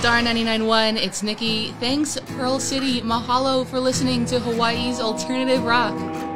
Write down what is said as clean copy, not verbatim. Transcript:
Star 99.1, it's Nikki. Thanks, Pearl City. Mahalo for listening to Hawaii's alternative rock.